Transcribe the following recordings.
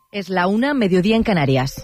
Es la 1, mediodía en Canarias.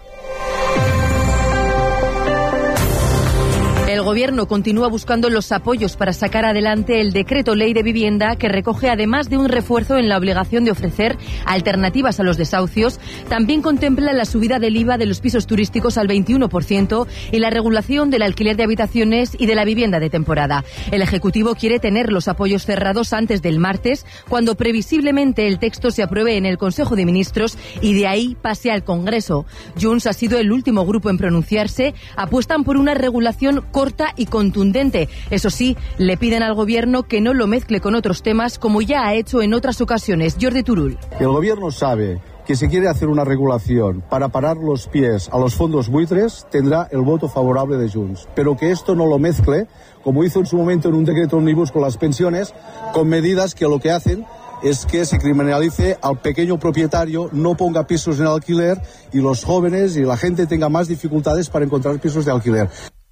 El Gobierno continúa buscando los apoyos para sacar adelante el decreto ley de vivienda que recoge, además de un refuerzo en la obligación de ofrecer alternativas a los desahucios, también contempla la subida del IVA de los pisos turísticos al 21% y la regulación del alquiler de habitaciones y de la vivienda de temporada. El Ejecutivo quiere tener los apoyos cerrados antes del martes, cuando previsiblemente el texto se apruebe en el Consejo de Ministros y de ahí pase al Congreso. Junts ha sido el último grupo en pronunciarse. Apuestan por una regulación corta y contundente. Eso sí, le piden al Gobierno que no lo mezcle con otros temas, como ya ha hecho en otras ocasiones. Jordi Turull. El Gobierno sabe que si quiere hacer una regulación para parar los pies a los fondos buitres, tendrá el voto favorable de Junts. Pero que esto no lo mezcle, como hizo en su momento en un decreto ómnibus con las pensiones, con medidas que lo que hacen es que se criminalice al pequeño propietario, no ponga pisos en alquiler y los jóvenes y la gente tenga más dificultades para encontrar pisos de alquiler.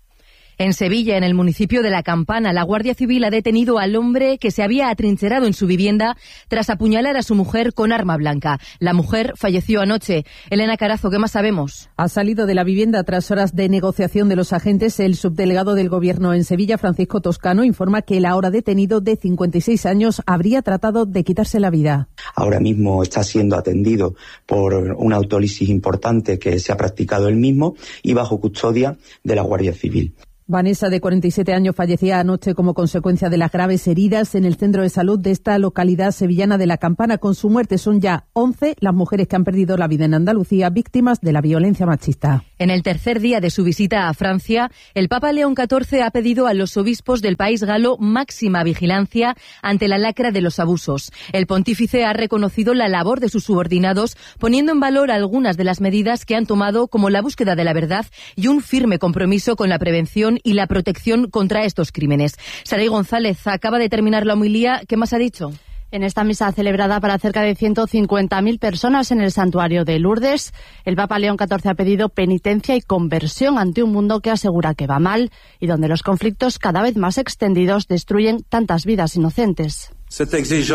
En Sevilla, en el municipio de La Campana, la Guardia Civil ha detenido al hombre que se había atrincherado en su vivienda tras apuñalar a su mujer con arma blanca. La mujer falleció anoche. Elena Carazo, ¿qué más sabemos? Ha salido de la vivienda tras horas de negociación de los agentes. El subdelegado del Gobierno en Sevilla, Francisco Toscano, informa que el ahora detenido de 56 años habría tratado de quitarse la vida. Ahora mismo está siendo atendido por una autólisis importante que se ha practicado él mismo y bajo custodia de la Guardia Civil. Vanessa, de 47 años, fallecía anoche como consecuencia de las graves heridas en el centro de salud de esta localidad sevillana de La Campana. Con su muerte son ya 11 las mujeres que han perdido la vida en Andalucía víctimas de la violencia machista. En el tercer día de su visita a Francia, el Papa León XIV ha pedido a los obispos del país galo máxima vigilancia ante la lacra de los abusos. El pontífice ha reconocido la labor de sus subordinados, poniendo en valor algunas de las medidas que han tomado, como la búsqueda de la verdad y un firme compromiso con la prevención y la protección contra estos crímenes. Saray González acaba de terminar la homilía. ¿Qué más ha dicho? En esta misa celebrada para cerca de 150.000 personas en el santuario de Lourdes, el Papa León XIV ha pedido penitencia y conversión ante un mundo que asegura que va mal y donde los conflictos cada vez más extendidos destruyen tantas vidas inocentes. Se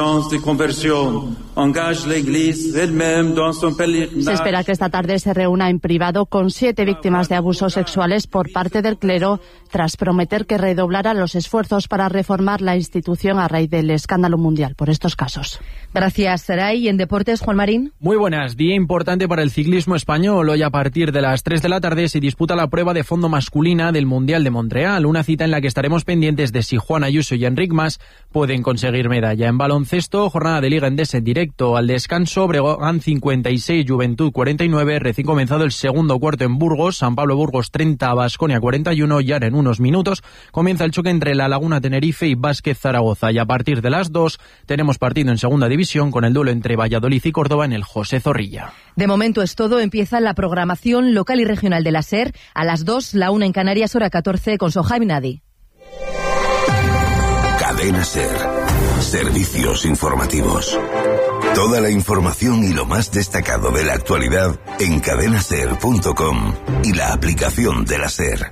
espera que esta tarde se reúna en privado con 7 víctimas de abusos sexuales por parte del clero, tras prometer que redoblará los esfuerzos para reformar la institución a raíz del escándalo mundial por estos casos. Gracias, Saray. Y en deportes, Juan Marín. Muy buenas. Día importante para el ciclismo español. Hoy a partir de las 3 de la tarde se disputa la prueba de fondo masculina del Mundial de Montreal, una cita en la que estaremos pendientes de si Juan Ayuso y Enric Mas pueden conseguir medalla. En baloncesto, jornada de Liga Endesa en directo. Al descanso, Breogán 56, Juventud 49. Recién comenzado el segundo cuarto en Burgos. San Pablo Burgos 30, Baskonia 41. Y ahora en unos minutos comienza el choque entre La Laguna Tenerife y Vázquez Zaragoza. Y a partir de las 2 tenemos partido en segunda división con el duelo entre Valladolid y Córdoba en el José Zorrilla. De momento es todo. Empieza la programación local y regional de la SER. A las 2, la 1 en Canarias, hora 14, con Sohaib Nadi. Cadena SER. Servicios informativos. Toda la información y lo más destacado de la actualidad en cadenaser.com y la aplicación de la SER.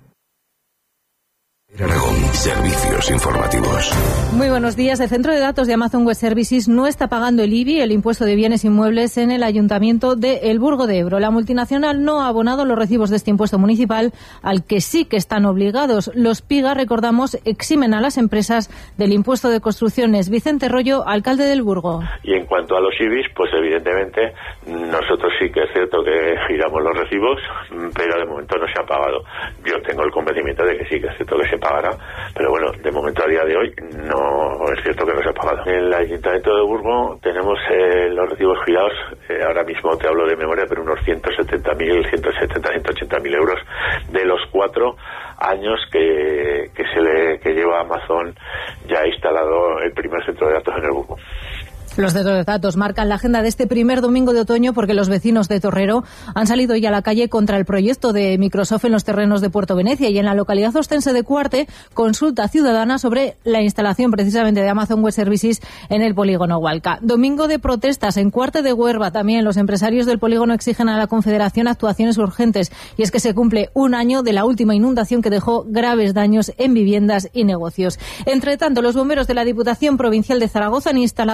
Aragón, servicios informativos. Muy buenos días. El centro de datos de Amazon Web Services no está pagando el IBI, el impuesto de bienes inmuebles, en el Ayuntamiento de El Burgo de Ebro. La multinacional no ha abonado los recibos de este impuesto municipal, al que sí que están obligados. Los PIGA, recordamos, eximen a las empresas del impuesto de construcciones. Vicente Rollo, alcalde del Burgo. Y en cuanto a los IBIs, pues evidentemente nosotros sí que es cierto que giramos los recibos, pero de momento no se ha pagado. Yo tengo el convencimiento de que sí que es cierto que se pagará, pero bueno, de momento a día de hoy no es cierto que no se ha pagado. En el Ayuntamiento de Burgo tenemos los recibos girados, ahora mismo te hablo de memoria, pero unos 180.000 euros de los 4 años que lleva Amazon ya instalado el primer centro de datos en el Burgo. Los centros de datos marcan la agenda de este primer domingo de otoño porque los vecinos de Torrero han salido ya a la calle contra el proyecto de Microsoft en los terrenos de Puerto Venecia, y en la localidad ostense de Cuarte, consulta ciudadana sobre la instalación precisamente de Amazon Web Services en el polígono Hualca. Domingo de protestas en Cuarte de Huerva. También los empresarios del polígono exigen a la Confederación actuaciones urgentes, y es que se cumple un año de la última inundación que dejó graves daños en viviendas y negocios. Entre tanto, los bomberos de la Diputación Provincial de Zaragoza han instalado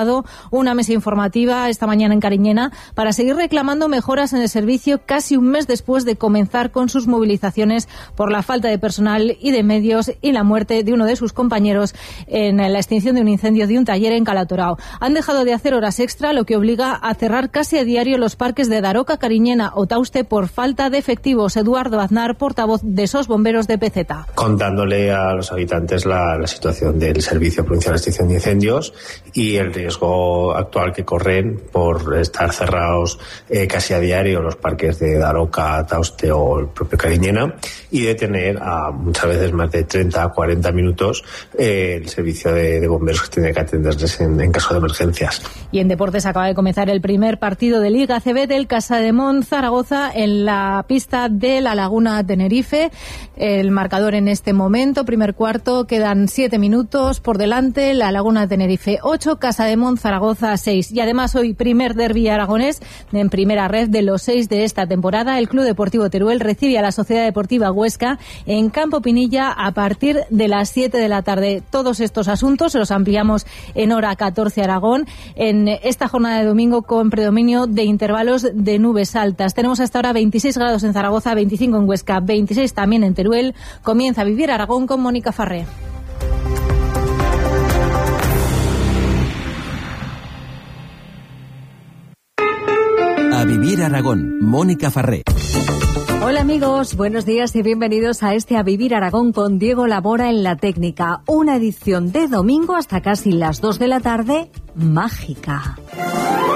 una mesa informativa esta mañana en Cariñena para seguir reclamando mejoras en el servicio casi un mes después de comenzar con sus movilizaciones por la falta de personal y de medios y la muerte de uno de sus compañeros en la extinción de un incendio de un taller en Calatorao. Han dejado de hacer horas extra, lo que obliga a cerrar casi a diario los parques de Daroca, Cariñena o Tauste por falta de efectivos. Eduardo Aznar, portavoz de SOS Bomberos de Peceta. Contándole a los habitantes la situación del Servicio Provincial de Extinción de Incendios y el riesgo actual que corren por estar cerrados casi a diario los parques de Daroca, Tauste o el propio Cariñena, y de tener a muchas veces más de 30 a 40 minutos el servicio de bomberos que tiene que atenderles en caso de emergencias. Y en deportes acaba de comenzar el primer partido de Liga ACB del Casademont Zaragoza en la pista de La Laguna Tenerife. El marcador en este momento, primer cuarto, quedan 7 minutos por delante. La Laguna Tenerife 8, Casademont Zaragoza 6. Y además hoy primer derbi aragonés en primera red de los 6 de esta temporada. El Club Deportivo Teruel recibe a la Sociedad Deportiva Huesca en Campo Pinilla a partir de las 7 de la tarde. Todos estos asuntos se los ampliamos en Hora 14 Aragón en esta jornada de domingo con predominio de intervalos de nubes altas. Tenemos hasta ahora 26 grados en Zaragoza, 25 en Huesca, 26 también en Teruel. Comienza a Vivir Aragón con Mónica Farré. A Vivir Aragón, Mónica Farré. Hola amigos, buenos días y bienvenidos a este A Vivir Aragón con Diego Labora en la técnica. Una edición de domingo hasta casi las 2 de la tarde, mágica.